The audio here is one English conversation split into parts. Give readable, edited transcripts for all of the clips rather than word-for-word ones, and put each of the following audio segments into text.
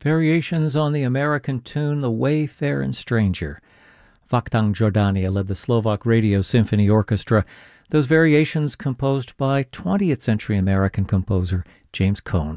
Variations on the American tune The Wayfaring Stranger. Vakhtang Jordania led the Slovak Radio Symphony Orchestra. Those variations composed by 20th century American composer James Cohn.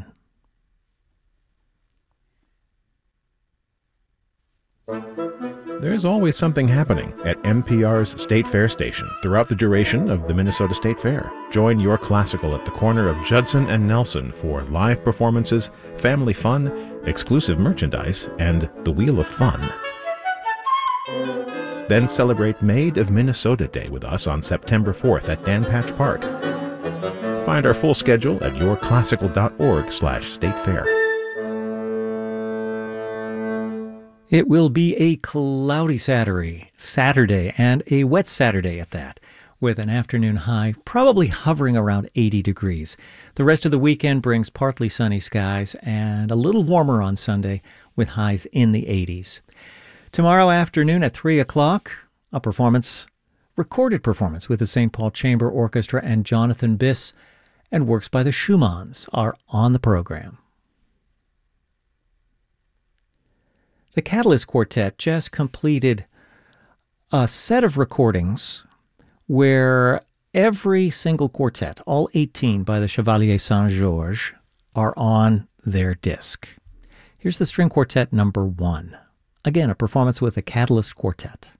There's always something happening at NPR's State Fair station throughout the duration of the Minnesota State Fair. Join Your Classical at the corner of Judson and Nelson for live performances, family fun, exclusive merchandise, and the Wheel of Fun. Then celebrate Made of Minnesota Day with us on September 4th at Dan Patch Park. Find our full schedule at yourclassical.org/statefair. It will be a cloudy Saturday, and a wet Saturday at that, with an afternoon high probably hovering around 80 degrees. The rest of the weekend brings partly sunny skies and a little warmer on Sunday with highs in the 80s. Tomorrow afternoon at 3 o'clock, a recorded performance with the St. Paul Chamber Orchestra and Jonathan Biss, and works by the Schumanns are on the program. The Catalyst Quartet just completed a set of recordings where every single quartet, all 18 by the Chevalier Saint-Georges, are on their disc. Here's the String Quartet number 1. Again, a performance with the Catalyst Quartet.